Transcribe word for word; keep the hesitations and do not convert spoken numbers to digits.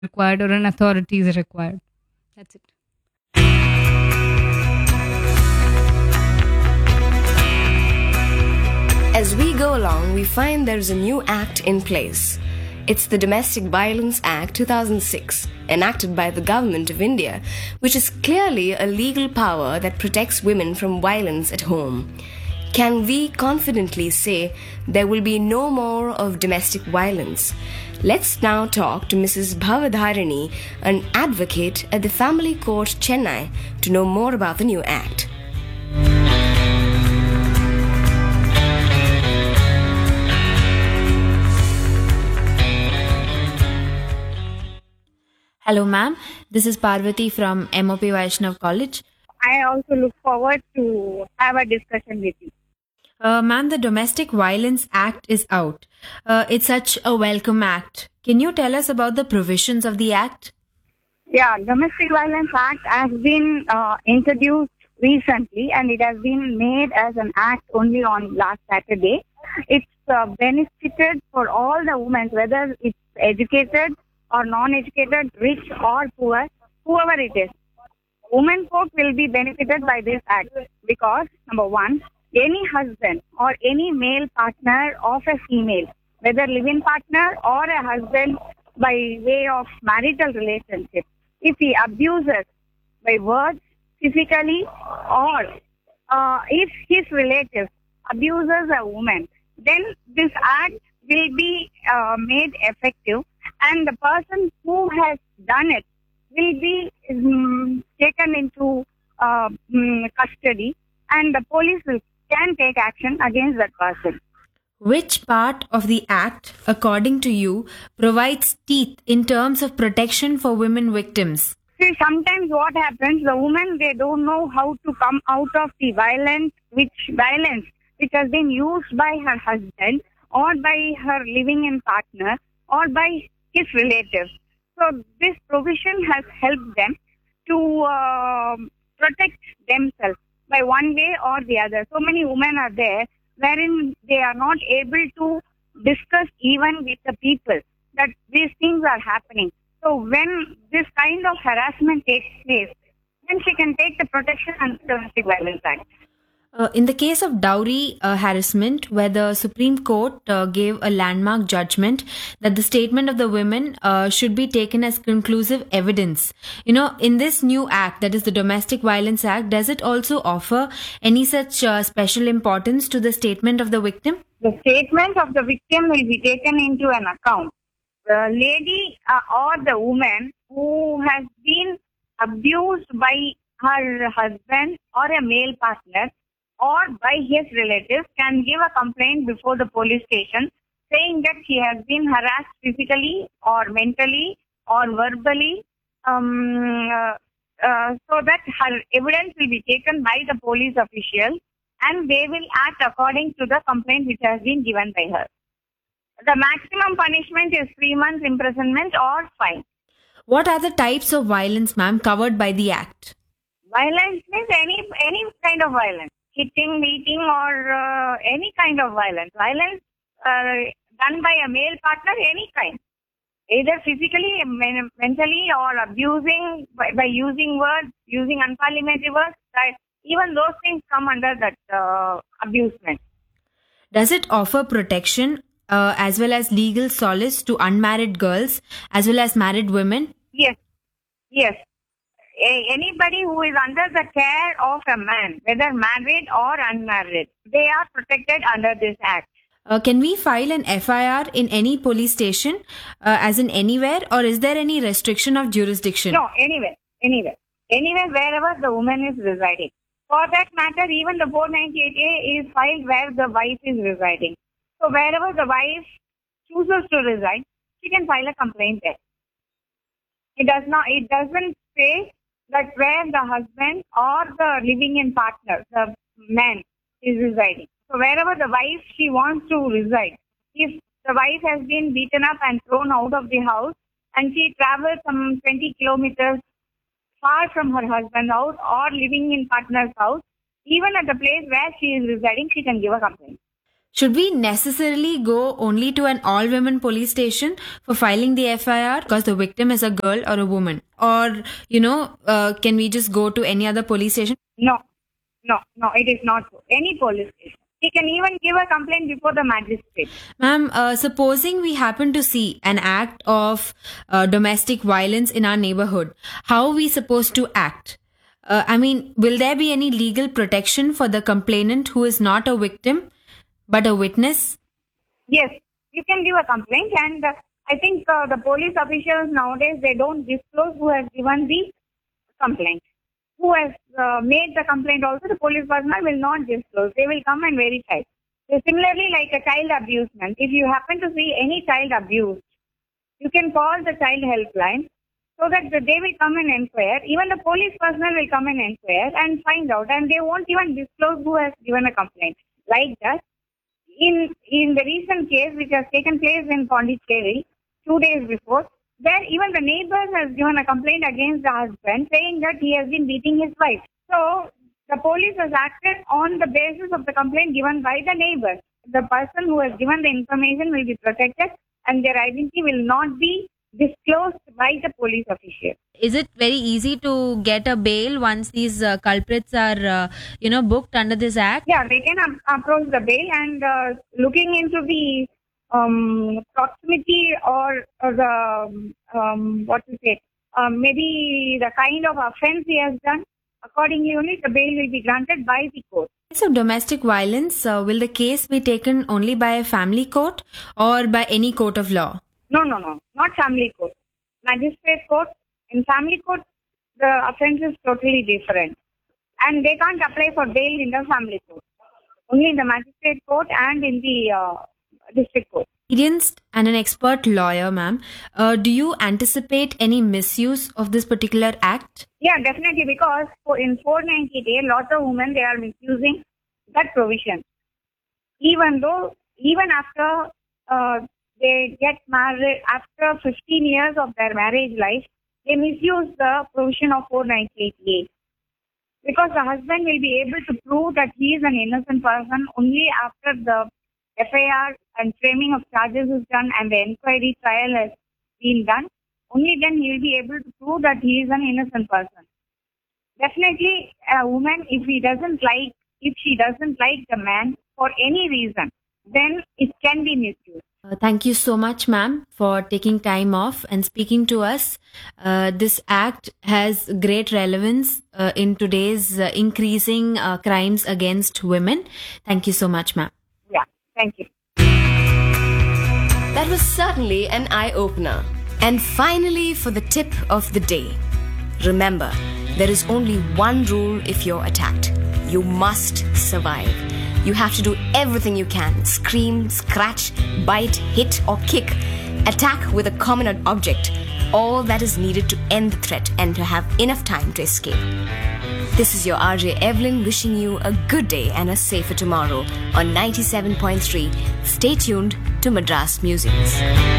required or an authority is required. That's it. As we go along, we find there is a new act in place. It's the Domestic Violence Act two thousand six, enacted by the Government of India, which is clearly a legal power that protects women from violence at home. Can we confidently say there will be no more of domestic violence? Let's now talk to Missus Bhavadharini, an advocate at the Family Court, Chennai, to know more about the new act. Hello, ma'am. This is Parvati from M O P Vaishnav College. I also look forward to have a discussion with you. Uh, ma'am, the Domestic Violence Act is out. Uh, it's such a welcome act. Can you tell us about the provisions of the act? Yeah, Domestic Violence Act has been uh, introduced recently and it has been made as an act only on last Saturday. It's uh, benefited for all the women, whether it's educated or non-educated, rich or poor, whoever it is. Women folk will be benefited by this act because, number one, any husband or any male partner of a female, whether live-in partner or a husband by way of marital relationship, if he abuses by words, physically, or uh, if his relative abuses a woman, then this act will be uh, made effective and the person who has done it will be um, taken into uh, um, custody and the police will, can take action against that person. Which part of the act, according to you, provides teeth in terms of protection for women victims? See, sometimes what happens, the woman, they don't know how to come out of the violence, which violence which has been used by her husband or by her living-in partner or by his relatives. So this provision has helped them to uh, protect themselves by one way or the other. So many women are there wherein they are not able to discuss even with the people that these things are happening. So when this kind of harassment takes place, then she can take the protection under the Domestic Violence Act. Uh, in the case of dowry uh, harassment, where the Supreme Court uh, gave a landmark judgment that the statement of the women uh, should be taken as conclusive evidence. You know, in this new act, that is the Domestic Violence Act, does it also offer any such uh, special importance to the statement of the victim? The statement of the victim will be taken into an account. The lady uh, or the woman who has been abused by her husband or a male partner or by his relatives can give a complaint before the police station saying that she has been harassed physically or mentally or verbally um, uh, uh, so that her evidence will be taken by the police officials and they will act according to the complaint which has been given by her. The maximum punishment is three months imprisonment or fine. What are the types of violence, ma'am, covered by the act? Violence means any any kind of violence. Hitting, beating, or uh, any kind of violence. Violence uh, done by a male partner, any kind. Either physically, men- mentally, or abusing by, by using words, using unparliamentary words. Right? Even those things come under that uh, abusement. Does it offer protection uh, as well as legal solace to unmarried girls as well as married women? Yes. Yes. Anybody who is under the care of a man, whether married or unmarried, they are protected under this act. Uh, can we file an F I R in any police station, uh, as in anywhere, or is there any restriction of jurisdiction? No, anywhere, anywhere. Anywhere wherever the woman is residing. For that matter, even the four ninety-eight A is filed where the wife is residing. So wherever the wife chooses to reside, she can file a complaint there. It does not. It doesn't say that where the husband or the living-in partner, the man, is residing. So wherever the wife, she wants to reside. If the wife has been beaten up and thrown out of the house and she travels some twenty kilometers far from her husband's house or living in partner's house, even at the place where she is residing, she can give a complaint. Should we necessarily go only to an all-women police station for filing the F I R because the victim is a girl or a woman? Or, you know, uh, can we just go to any other police station? No, no, no, it is not so. Any police station. He can even give a complaint before the magistrate. Ma'am, uh, supposing we happen to see an act of uh, domestic violence in our neighborhood, how are we supposed to act? Uh, I mean, will there be any legal protection for the complainant who is not a victim but a witness? Yes, you can give a complaint, and uh, I think uh, the police officials nowadays, they don't disclose who has given the complaint. Who has uh, made the complaint also, the police personnel will not disclose. They will come and verify. So similarly, like a child abusement, if you happen to see any child abused, you can call the child helpline so that they will come and inquire. Even the police personnel will come and inquire and find out, and they won't even disclose who has given a complaint. Like that, in in the recent case which has taken place in Pondicherry two days before, where even the neighbors has given a complaint against the husband saying that he has been beating his wife. So the police has acted on the basis of the complaint given by the neighbors. The person who has given the information will be protected and their identity will not be disclosed by the police official. Is it very easy to get a bail once these uh, culprits are, uh, you know, booked under this act? Yeah, they can a- approach the bail, and uh, looking into the um, proximity or, or the, um, what to say, um, maybe the kind of offense he has done, accordingly only the bail will be granted by the court. So domestic violence, uh, will the case be taken only by a family court or by any court of law? No, no, no, not family court. Magistrate court. In family court, the offense is totally different. And they can't apply for bail in the family court. Only in the magistrate court and in the uh, district court. Experienced and an expert lawyer, ma'am, uh, do you anticipate any misuse of this particular act? Yeah, definitely, because for in four ninety A, lots of women, they are misusing that provision. Even though, even after uh, they get married, after fifteen years of their marriage life, they misuse the provision of four ninety-eight A. Because the husband will be able to prove that he is an innocent person only after the F I R and framing of charges is done and the inquiry trial has been done. Only then he will be able to prove that he is an innocent person. Definitely, a woman, if he doesn't like, if she doesn't like the man for any reason, then it can be misused. Uh, thank you so much, ma'am, for taking time off and speaking to us. Uh, this act has great relevance uh, in today's uh, increasing uh, crimes against women. Thank you so much, ma'am. Yeah, thank you. That was certainly an eye-opener. And finally, for the tip of the day. Remember, there is only one rule if you're attacked. You must survive. You have to do everything you can. Scream, scratch, bite, hit or kick. Attack with a common object. All that is needed to end the threat and to have enough time to escape. This is your R J Evelyn wishing you a good day and a safer tomorrow on ninety-seven point three. Stay tuned to Madras Musings.